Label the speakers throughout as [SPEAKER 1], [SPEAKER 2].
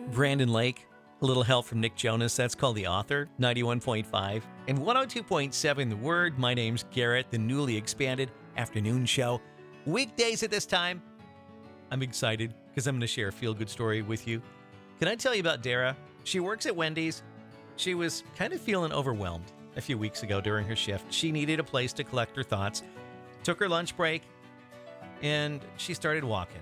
[SPEAKER 1] Brandon Lake. A little help from Nick Jonas. That's called The Author, 91.5. And 102.7 The Word. My name's Garrett, the newly expanded afternoon show. Weekdays at this time. I'm excited because I'm going to share a feel-good story with you. Can I tell you about Dara? She works at Wendy's. She was kind of feeling overwhelmed a few weeks ago during her shift. She needed a place to collect her thoughts. Took her lunch break, and she started walking.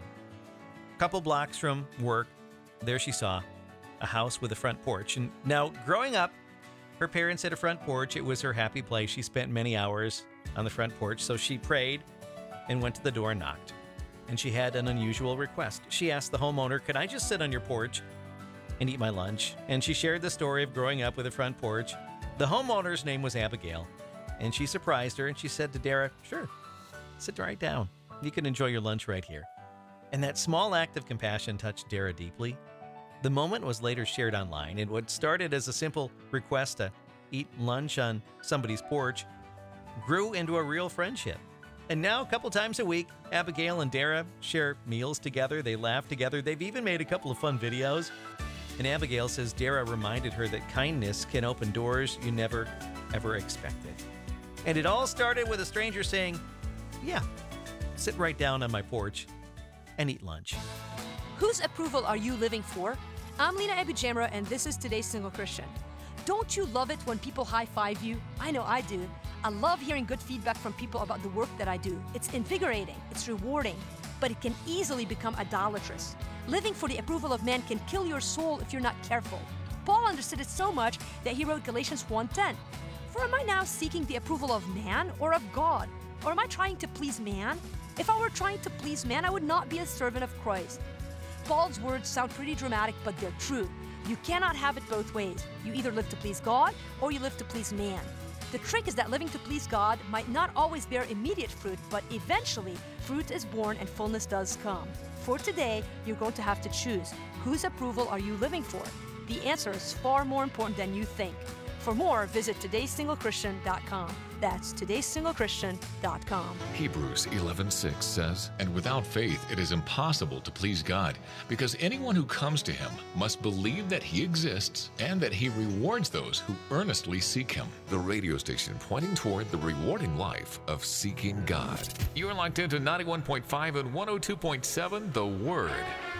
[SPEAKER 1] A couple blocks from work, there she saw a house with a front porch. And now, growing up, her parents had a front porch. It was her happy place. She spent many hours on the front porch. So she prayed and went to the door and knocked. And she had an unusual request. She asked the homeowner, "Could I just sit on your porch and eat my lunch?" And she shared the story of growing up with a front porch. The homeowner's name was Abigail. And she surprised her and she said to Dara, "Sure, sit right down. You can enjoy your lunch right here." And that small act of compassion touched Dara deeply. The moment was later shared online, and what started as a simple request to eat lunch on somebody's porch grew into a real friendship. And now, a couple times a week, Abigail and Dara share meals together. They laugh together. They've even made a couple of fun videos. And Abigail says Dara reminded her that kindness can open doors you never, ever expected. And it all started with a stranger saying, "Yeah, sit right down on my porch and eat lunch."
[SPEAKER 2] Whose approval are you living for? I'm Lena Abujamra, and this is Today's Single Christian. Don't you love it when people high-five you? I know I do. I love hearing good feedback from people about the work that I do. It's invigorating, it's rewarding, but it can easily become idolatrous. Living for the approval of man can kill your soul if you're not careful. Paul understood it so much that he wrote Galatians 1:10. For am I now seeking the approval of man or of God? Or am I trying to please man? If I were trying to please man, I would not be a servant of Christ. Paul's words sound pretty dramatic, but they're true. You cannot have it both ways. You either live to please God or you live to please man. The trick is that living to please God might not always bear immediate fruit, but eventually fruit is born and fullness does come. For today, you're going to have to choose. Whose approval are you living for? The answer is far more important than you think. For more, visit todaysinglechristian.com. That's todaysinglechristian.com.
[SPEAKER 3] Hebrews 11:6 says, "And without faith it is impossible to please God, because anyone who comes to Him must believe that He exists and that He rewards those who earnestly seek Him."
[SPEAKER 4] The radio station pointing toward the rewarding life of seeking God.
[SPEAKER 3] You're locked into 91.5 and 102.7 The Word.